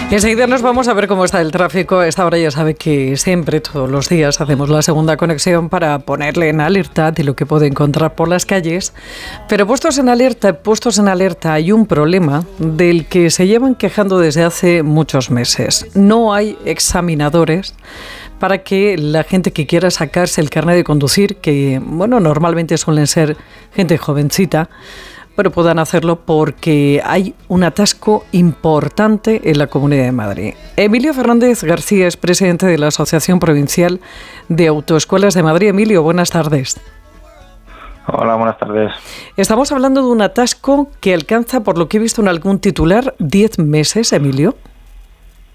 Enseguida nos vamos a ver cómo está el tráfico. A esta hora ya sabe que siempre, todos los días, hacemos la segunda conexión para ponerle en alerta de lo que puede encontrar por las calles. Pero puestos en alerta, hay un problema del que se llevan quejando desde hace muchos meses. No hay examinadores para que la gente que quiera sacarse el carnet de conducir, que normalmente suelen ser gente jovencita, pero puedan hacerlo porque hay un atasco importante en la Comunidad de Madrid. Emilio Fernández García es presidente de la Asociación Provincial de Autoescuelas de Madrid. Emilio, buenas tardes. Hola, buenas tardes. Estamos hablando de un atasco que alcanza, por lo que he visto en algún titular, 10 meses, Emilio.